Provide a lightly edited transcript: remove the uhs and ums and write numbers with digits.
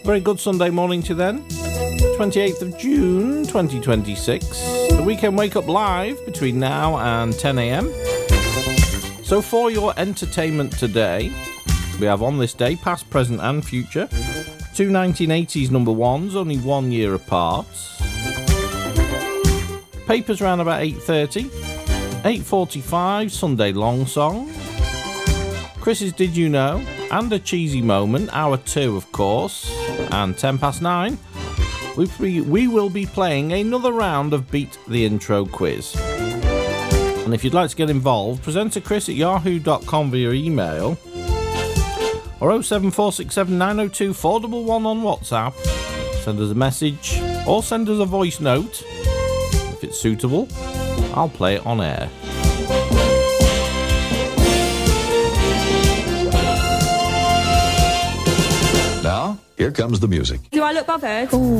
Very good Sunday morning to you then. 28th of June 2026. The Weekend Wake Up live between now and 10 a.m. So for your entertainment today, we have on this day, past, present and future, two 1980s number ones, only 1 year apart. Papers round about 8:30. 8:45, Sunday Long Song. Chris's Did You Know? And a cheesy moment, hour 2 of course. And 10 past 9, we will be playing another round of Beat the Intro quiz. And if you'd like to get involved, presenter Chris at yahoo.com via email, or 07467 902 411 on WhatsApp. Send us a message or send us a voice note. If it's suitable, I'll play it on air. Now, here comes the music. Do I look bothered? Ooh.